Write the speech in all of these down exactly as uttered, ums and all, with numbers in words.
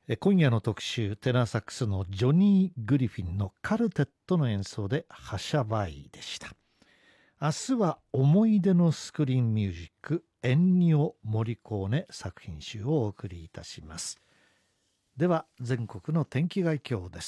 今夜の特集、テナーサックスのジョニー・グリフィンのカルテットの演奏でハシャバイでした。明日は思い出のスクリーンミュージック、エンニオ・モリコーネ作品集をお送りいたします。では全国の天気概況です。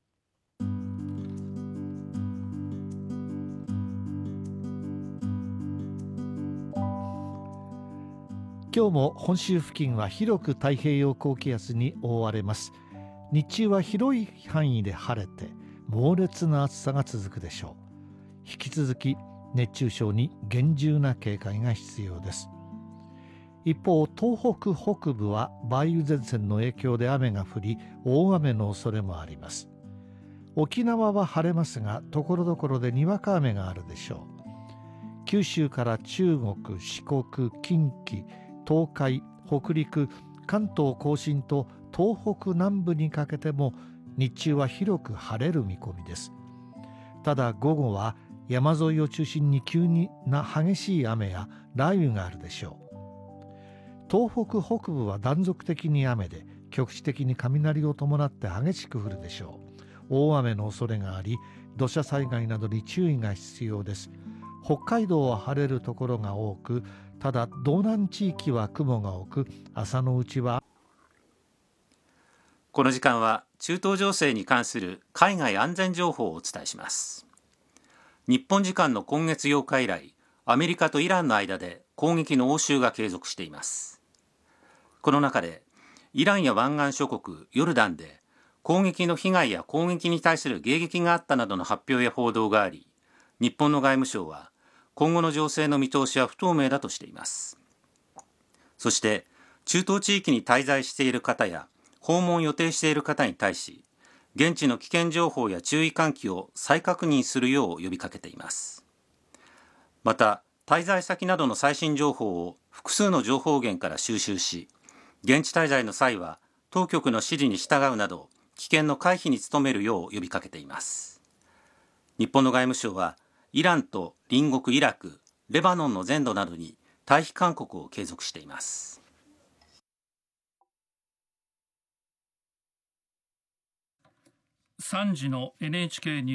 今日も本州付近は広く太平洋高気圧に覆われます。日中は広い範囲で晴れて猛烈な暑さが続くでしょう。引き続き熱中症に厳重な警戒が必要です。一方、東北北部は梅雨前線の影響で雨が降り、大雨の恐れもあります。沖縄は晴れますが、ところどころでにわか雨があるでしょう。九州から中国、四国、近畿、東海、北陸、関東甲信と東北南部にかけても日中は広く晴れる見込みです。ただ午後は山沿いを中心に急な激しい雨や雷雨があるでしょう。東北北部は断続的に雨で局地的に雷を伴って激しく降るでしょう。大雨の恐れがあり、土砂災害などに注意が必要です。北海道は晴れるところが多く、ただ道南地域は雲が多く、朝のうちは。 この時間は中東情勢に関する海外安全情報をお伝えします。日本時間の今月ようか以来、アメリカとイランの間で攻撃の応酬が継続しています。この中でイランや湾岸諸国ヨルダンで攻撃の被害や攻撃に対する迎撃があったなどの発表や報道があり、日本の外務省は今後の情勢の見通しは不透明だとしています。そして中東地域に滞在している方や訪問を予定している方に対し、現地の危険情報や注意喚起を再確認するよう呼びかけています。また、滞在先などの最新情報を複数の情報源から収集し、現地滞在の際は当局の指示に従うなど危険の回避に努めるよう呼びかけています。日本の外務省はイランと隣国イラク、レバノンの全土などに退避勧告を継続しています。 さんじの エヌエイチケー ニュース